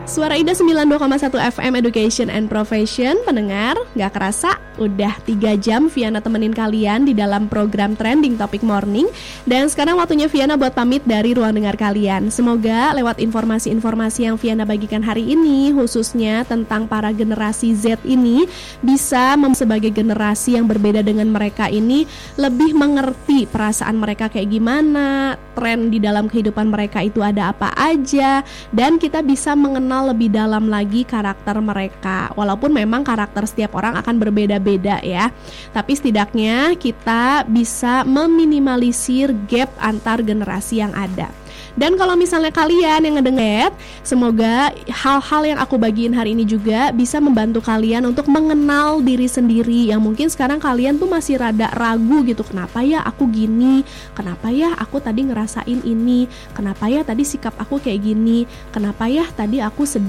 Suara Ida 92,1 FM Education and Profession. Pendengar, gak kerasa udah 3 jam Viana temenin kalian di dalam program Trending Topic Morning. Dan sekarang waktunya Viana buat pamit dari ruang dengar kalian. Semoga lewat informasi-informasi yang Viana bagikan hari ini, khususnya tentang para generasi Z ini, bisa sebagai generasi yang berbeda dengan mereka ini, lebih mengerti perasaan mereka kayak gimana, tren di dalam kehidupan mereka itu ada apa aja, dan kita bisa mengenal lebih dalam lagi karakter mereka. Walaupun memang karakter setiap orang akan berbeda-beda ya, tapi setidaknya kita bisa meminimalisir gap antar generasi yang ada. Dan kalau misalnya kalian yang ngedengar, semoga hal-hal yang aku bagiin hari ini juga bisa membantu kalian untuk mengenal diri sendiri, yang mungkin sekarang kalian tuh masih rada ragu gitu. Kenapa ya aku gini? Kenapa ya aku tadi ngerasain ini? Kenapa ya tadi sikap aku kayak gini? Kenapa ya tadi aku sedih?